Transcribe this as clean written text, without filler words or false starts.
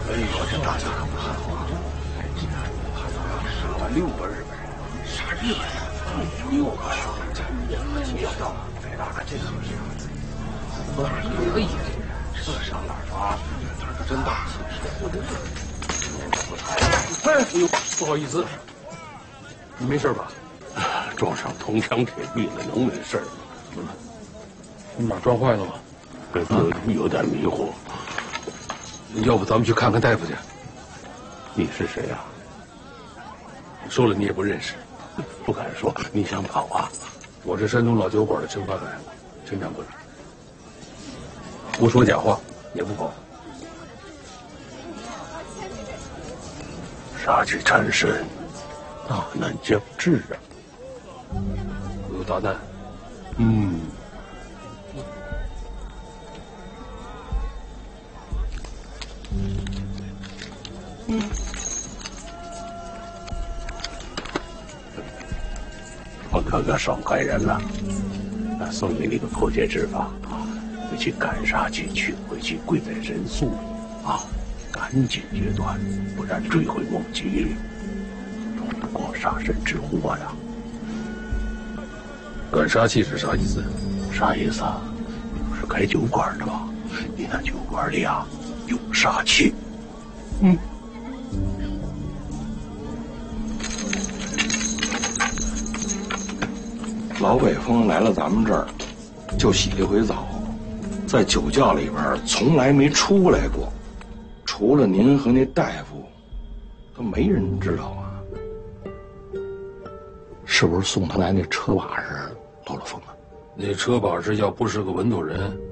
哎呦，这大家伙好啊！杀了6个日本人，杀日本人，6个兄弟，没想到别大哥这个是可以，这上哪儿抓？胆可真大！哎呦，不好意思，你没事吧？ 撞上铜墙铁壁了，能没事吗？ 你马撞坏了吗？ 有点迷糊。 要不咱们去看看大夫去？ 你是谁呀？ 说了你也不认识。 不敢说。你想跑啊？ 我是山东老酒馆的陈发来，陈掌柜。不说假话，也不跑。 杀气缠身，大难将至啊！ 有大难。 我哥哥爽快人了，送给你个破戒指吧，回去赶杀进去，回去跪在人宿里啊，赶紧决断，不然追悔莫及，冲不过杀身之祸呀！ 赶杀气是啥意思？ 啥意思啊？是开酒馆的吧？你那酒馆里啊有杀气。 老北风来了咱们这儿，就洗一回澡，在酒窖里边从来没出来过，除了您和那大夫，都没人知道啊。是不是送他来那车把式漏了风啊？ 那车把式要不是个文土人，